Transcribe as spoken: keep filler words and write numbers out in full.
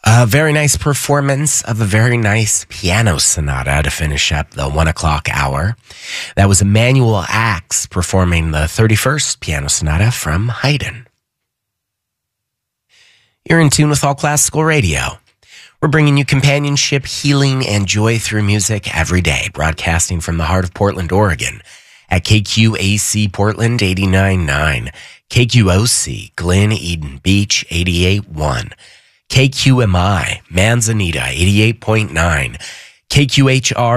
A very nice performance of a very nice piano sonata to finish up the one o'clock hour. That was Emanuel Ax performing the thirty-first piano sonata from Haydn. You're in tune with All Classical Radio. We're bringing you companionship, healing, and joy through music every day, broadcasting from the heart of Portland, Oregon, at K Q A C Portland eighty-nine point nine, K Q O C Glen Eden Beach eighty-eight point one, K Q M I Manzanita eighty-eight point nine, K Q H R